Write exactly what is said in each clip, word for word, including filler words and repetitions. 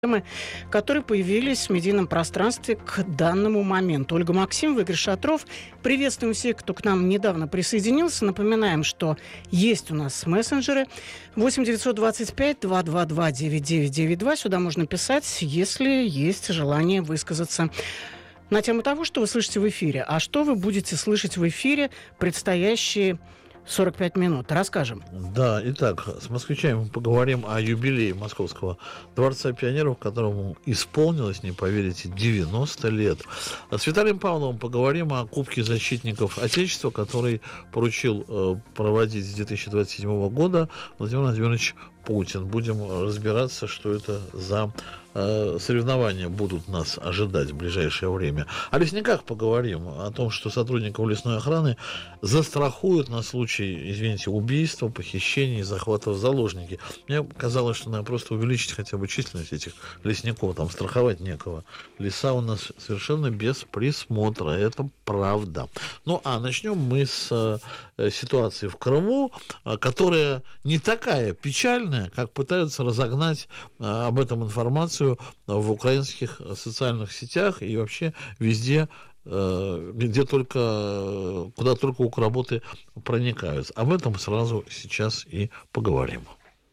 которые появились в медийном пространстве к данному моменту. Ольга Максимова, Игорь Шатров. Приветствуем всех, кто к нам недавно присоединился. Напоминаем, что есть у нас мессенджеры восемь девятьсот двадцать пять двести двадцать два девяносто девять девяносто два. Сюда можно писать, если есть желание высказаться на тему того, что вы слышите в эфире. А что вы будете слышать в эфире предстоящие сорок пять минут. Расскажем. Да, итак, с москвичами мы поговорим о юбилее Московского дворца пионеров, которому исполнилось, не поверите, девяносто лет. С Виталием Павловым поговорим о Кубке защитников Отечества, который поручил э, проводить с две тысячи двадцать седьмого года Владимир Владимирович Путин. Будем разбираться, что это за э, соревнования будут нас ожидать в ближайшее время. О лесниках поговорим, о том, что сотрудников лесной охраны застрахуют на случай, извините, убийства, похищений, захватов в заложники. Мне казалось, что надо просто увеличить хотя бы численность этих лесников, там страховать некого. Леса у нас совершенно без присмотра, это правда. Ну, а начнем мы с э, ситуации в Крыму, э, которая не такая печальная, как пытаются разогнать а, об этом информацию в украинских социальных сетях и вообще везде, а, где только, куда только укрработы проникают. Об этом сразу сейчас и поговорим.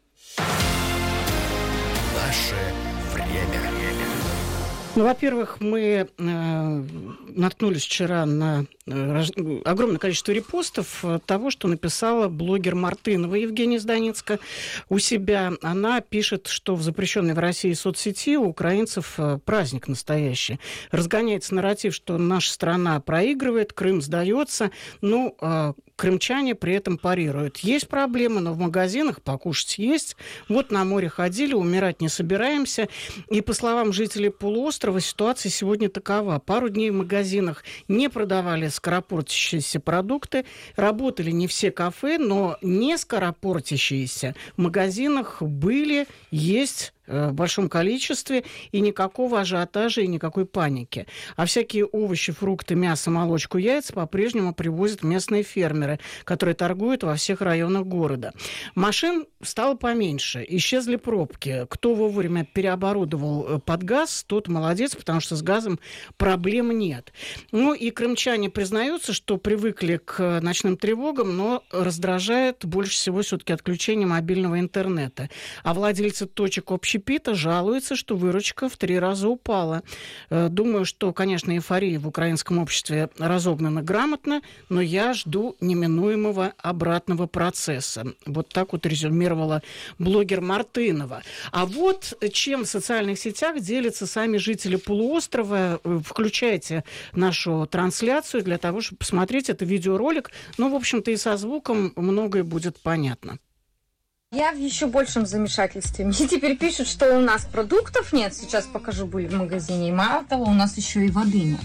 Наше время. Ну, во-первых, мы э, наткнулись вчера на э, огромное количество репостов того, что написала блогер Мартынова Евгения из Донецка у себя. Она пишет, что в запрещенной в России соцсети у украинцев праздник настоящий. Разгоняется нарратив, что наша страна проигрывает, Крым сдается, ну, э, крымчане при этом парируют. Есть проблемы, но в магазинах покушать есть. Вот на море ходили, умирать не собираемся. И, по словам жителей полуострова, ситуация сегодня такова. Пару дней в магазинах не продавали скоропортящиеся продукты, работали не все кафе, но не скоропортящиеся в магазинах были, есть в большом количестве, и никакого ажиотажа и никакой паники. А всякие овощи, фрукты, мясо, молочку, яйца по-прежнему привозят местные фермеры, которые торгуют во всех районах города. Машин стало поменьше, исчезли пробки. Кто вовремя переоборудовал под газ, тот молодец, потому что с газом проблем нет. Ну и крымчане признаются, что привыкли к ночным тревогам, но раздражает больше всего все-таки отключение мобильного интернета. А владельцы точек общепита Пита жалуется, что выручка в три раза упала. Думаю, что, конечно, эйфория в украинском обществе разогнана грамотно, но я жду неминуемого обратного процесса. Вот так вот резюмировала блогер Мартынова. А вот чем в социальных сетях делятся сами жители полуострова. Включайте нашу трансляцию для того, чтобы посмотреть это видеоролик. Ну, в общем-то, и со звуком многое будет понятно. Я в еще большем замешательстве. Мне теперь пишут, что у нас продуктов нет. Сейчас покажу, были в магазине. И мало того, у нас еще и воды нет.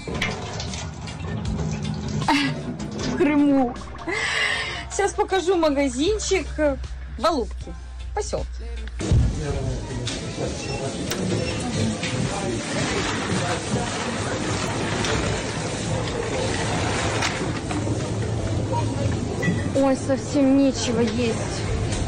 В Крыму. Сейчас покажу магазинчик в Алубке, поселке. Ой, совсем нечего есть.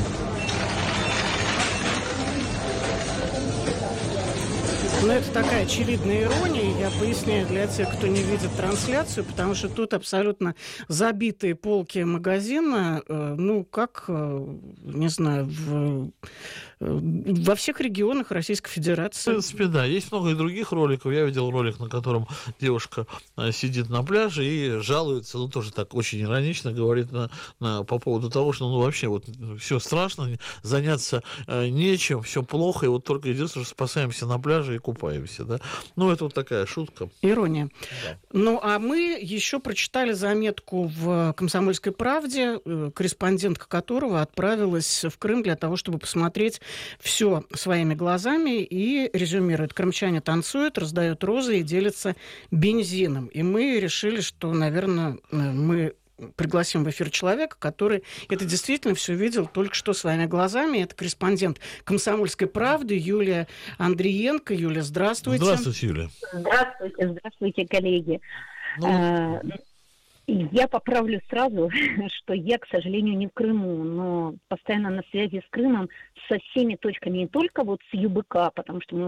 Ну, это такая очевидная ирония. Я поясняю для тех, кто не видит трансляцию, потому что тут абсолютно забитые полки магазина, ну, как, не знаю, в, во всех регионах Российской Федерации. В принципе, да. Есть много и других роликов. Я видел ролик, на котором девушка сидит на пляже и жалуется, ну, тоже так очень иронично говорит на, на, по поводу того, что, ну, вообще, вот, все страшно, заняться нечем, все плохо, и вот только единственное, что спасаемся на пляже и купаемся, да. Ну, это вот такая шутка. Ирония. Да. Ну, а мы еще прочитали заметку в «Комсомольской правде», корреспондентка которого отправилась в Крым для того, чтобы посмотреть все своими глазами, и резюмирует: крымчане танцуют, раздают розы и делятся бензином. И мы решили, что, наверное, мы пригласим в эфир человека, который это действительно все видел только что своими глазами. Это корреспондент «Комсомольской правды» Юлия Андриенко. Юлия, здравствуйте. Здравствуйте, Юлия. Здравствуйте, здравствуйте, коллеги. Ну... Я поправлю сразу, что я, к сожалению, не в Крыму, но постоянно на связи с Крымом, со всеми точками, не только вот с ЮБК, потому что мы